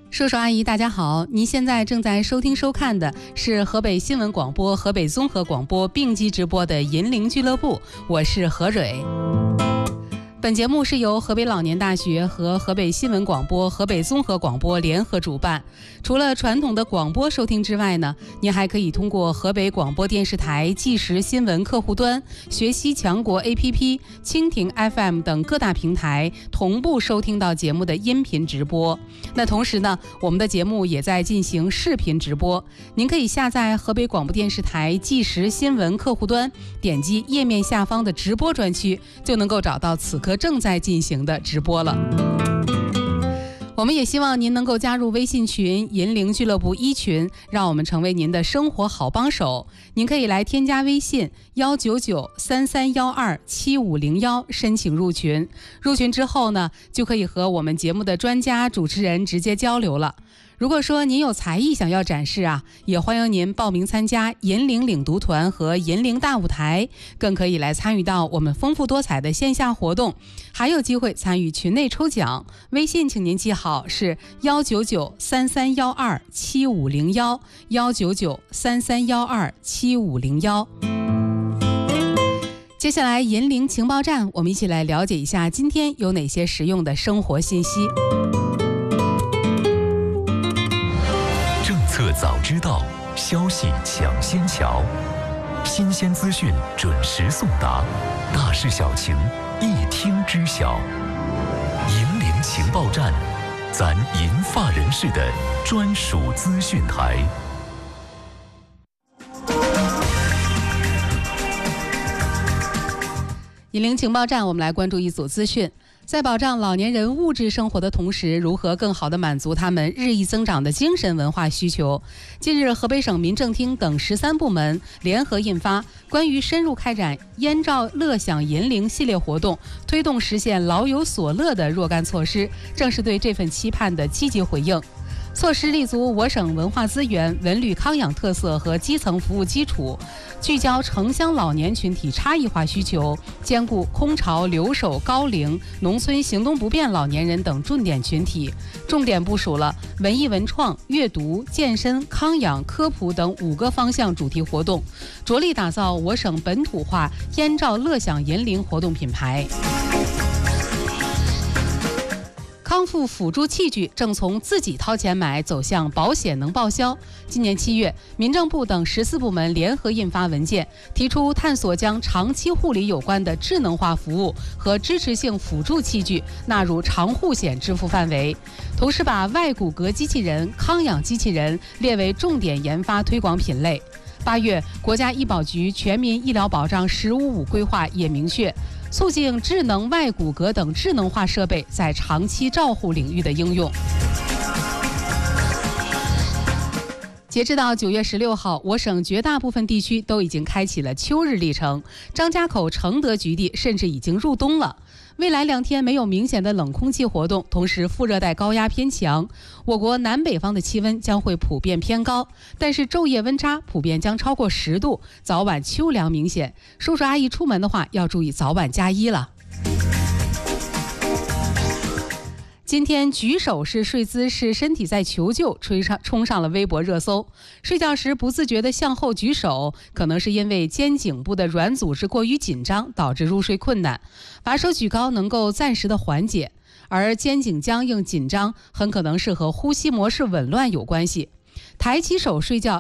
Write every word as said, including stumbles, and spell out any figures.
叔叔阿姨大家好，您现在正在收听收看的是河北新闻广播、河北综合广播并机直播的银铃俱乐部，我是何蕊。本节目是由河北老年大学和河北新闻广播、河北综合广播联合主办。除了传统的广播收听之外呢，您还可以通过河北广播电视台即时新闻客户端、学习强国 A P P、蜻蜓 F M 等各大平台同步收听到节目的音频直播。那同时呢，我们的节目也在进行视频直播。您可以下载河北广播电视台即时新闻客户端，点击页面下方的直播专区，就能够找到此刻正在进行的直播了。我们也希望您能够加入微信群银铃俱乐部一群，让我们成为您的生活好帮手。您可以来添加微信幺九九三三幺二七五零幺申请入群。入群之后呢，就可以和我们节目的专家主持人直接交流了。如果说您有才艺想要展示啊，也欢迎您报名参加银铃领读团和银铃大舞台，更可以来参与到我们丰富多彩的线下活动，还有机会参与群内抽奖。微信请您记好是幺九九三三幺二七五零幺幺九九三三幺二七五零幺。接下来银铃情报站，我们一起来了解一下今天有哪些实用的生活信息。 政策早知道，消息抢先瞧，新鲜资讯准时送达，大事小情一听知晓。银铃情报站，咱银发人士的专属资讯台。 银铃情报站，我们来关注一组资讯。在保障老年人物质生活的同时，如何更好地满足他们日益增长的精神文化需求？近日，河北省民政厅等十三部门联合印发《关于深入开展燕赵乐享银铃系列活动，推动实现老有所乐的若干措施》，正是对这份期盼的积极回应。措施立足我省文化资源、文旅康养特色和基层服务基础，聚焦城乡老年群体差异化需求，兼顾空巢、留守、高龄、农村行动不便老年人等重点群体，重点部署了文艺文创、阅读、健身、康养、科普等五个方向主题活动，着力打造我省本土化燕赵乐享银铃活动品牌。康复辅助器具正从自己掏钱买走向保险能报销。今年七月，民政部等十四部门联合印发文件，提出探索将长期护理有关的智能化服务和支持性辅助器具纳入长护险支付范围，同时把外骨骼机器人、康养机器人列为重点研发推广品类。八月，国家医保局全民医疗保障“十五五”规划也明确，促进智能外骨骼等智能化设备在长期照护领域的应用。截至到九月十六号，我省绝大部分地区都已经开启了秋日历程，张家口、承德局地甚至已经入冬了。未来两天没有明显的冷空气活动，同时副热带高压偏强，我国南北方的气温将会普遍偏高，但是昼夜温差普遍将超过十度，早晚秋凉明显。叔叔阿姨出门的话，要注意早晚加衣了。今天举手是睡姿是身体在求救，吹上冲上了微博热搜。睡觉时不自觉地向后举手，可能是因为肩颈部的软组织过于紧张，导致入睡困难。把手举高能够暂时的缓解，而肩颈僵硬紧张很可能是和呼吸模式紊乱有关系。抬起手睡觉